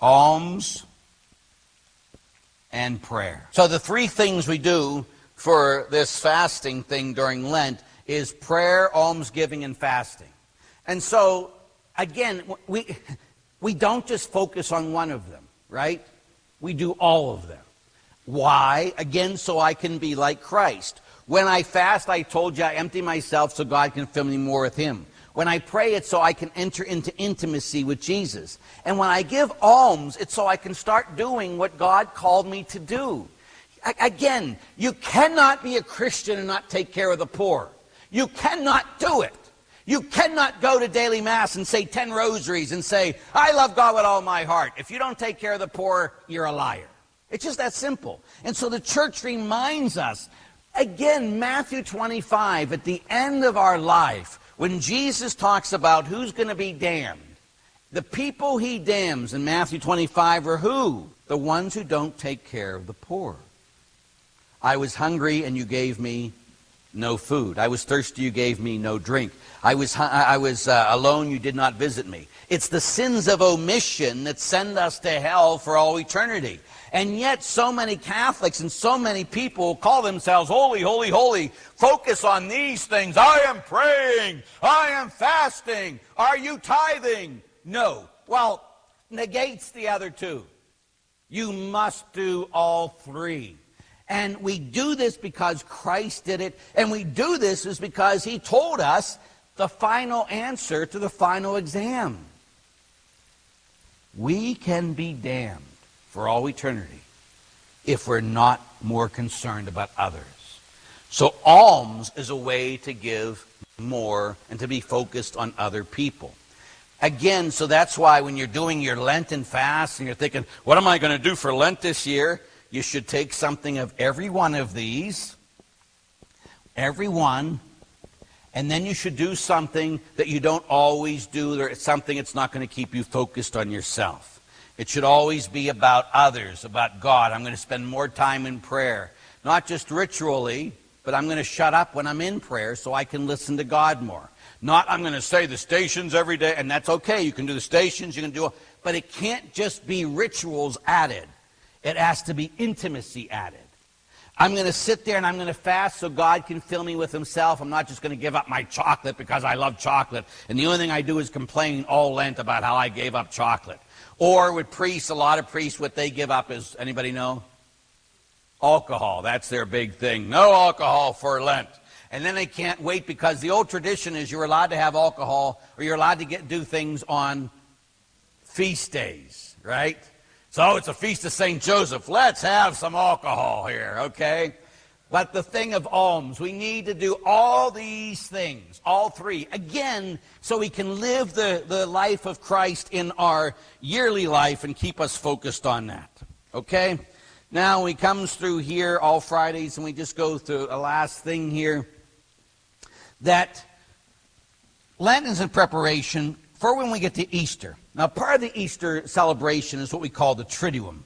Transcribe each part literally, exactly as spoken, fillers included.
alms, and prayer. So the three things we do for this fasting thing during Lent is prayer, almsgiving, and fasting. And so, again, we, we don't just focus on one of them, right? We do all of them. Why? Again, so I can be like Christ. When I fast, I told you, I empty myself so God can fill me more with Him. When I pray, it's so I can enter into intimacy with Jesus. And when I give alms, it's so I can start doing what God called me to do. Again, you cannot be a Christian and not take care of the poor. You cannot do it. You cannot go to daily mass and say ten rosaries and say, I love God with all my heart. If you don't take care of the poor, you're a liar. It's just that simple. And so the church reminds us, again, Matthew twenty-five, at the end of our life, when Jesus talks about who's going to be damned, the people He damns in Matthew twenty-five are who? The ones who don't take care of the poor. I was hungry and you gave me no food. I was thirsty, you gave me no drink. I was, I was uh, alone, you did not visit me. It's the sins of omission that send us to hell for all eternity. And yet so many Catholics and so many people call themselves holy, holy, holy, focus on these things. I am praying. I am fasting. Are you tithing? No. Well, negates the other two. You must do all three. And we do this because Christ did it. And we do this is because He told us the final answer to the final exam. We can be damned for all eternity if we're not more concerned about others. So alms is a way to give more and to be focused on other people. Again, so that's why when you're doing your Lenten fast and you're thinking, what am I going to do for Lent this year? You should take something of every one of these, every one, and then you should do something that you don't always do, or it's something that's not going to keep you focused on yourself. It should always be about others, about God. I'm going to spend more time in prayer, not just ritually, but I'm going to shut up when I'm in prayer so I can listen to God more. Not I'm going to say the stations every day, and that's okay. You can do the stations, you can do, but it can't just be rituals added. It has to be intimacy added. I'm going to sit there and I'm going to fast so God can fill me with Himself. I'm not just going to give up my chocolate because I love chocolate. And the only thing I do is complain all Lent about how I gave up chocolate. Or with priests, a lot of priests, what they give up is, anybody know? Alcohol. That's their big thing. No alcohol for Lent. And then they can't wait because the old tradition is you're allowed to have alcohol or you're allowed to get do things on feast days, right? So it's a feast of Saint Joseph. Let's have some alcohol here, okay? But the thing of alms, we need to do all these things, all three, again, so we can live the, the life of Christ in our yearly life and keep us focused on that, okay? Now, we comes through here all Fridays, and we just go through a last thing here, that Lent is in preparation for when we get to Easter. Now, part of the Easter celebration is what we call the Triduum.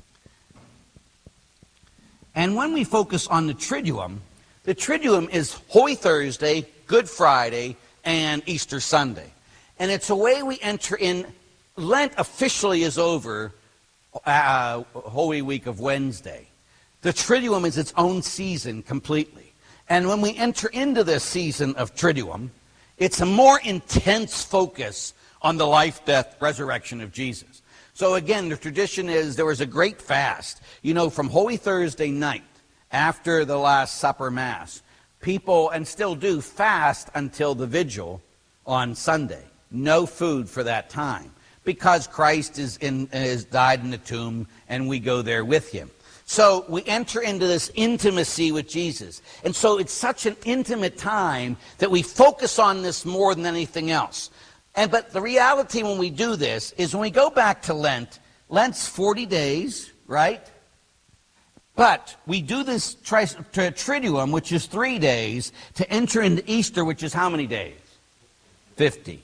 And when we focus on the Triduum, the Triduum is Holy Thursday, Good Friday, and Easter Sunday. And it's a way we enter in. Lent officially is over uh, Holy Week of Wednesday. The Triduum is its own season completely. And when we enter into this season of Triduum, it's a more intense focus on the life, death, resurrection of Jesus. So again, the tradition is there was a great fast. You know, from Holy Thursday night, after the Last Supper Mass, people, and still do, fast until the vigil on Sunday. No food for that time, because Christ is in, is died in the tomb, and we go there with Him. So we enter into this intimacy with Jesus. And so it's such an intimate time that we focus on this more than anything else. And but the reality when we do this is when we go back to Lent, Lent's forty days, right? But we do this tri Triduum, which is three days, to enter into Easter, which is how many days? fifty.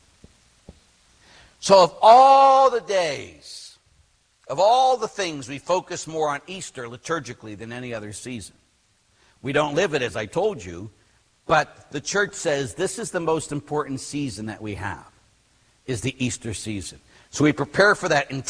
So of all the days, of all the things, we focus more on Easter liturgically than any other season. We don't live it, as I told you, but the church says this is the most important season that we have, is the Easter season. So we prepare for that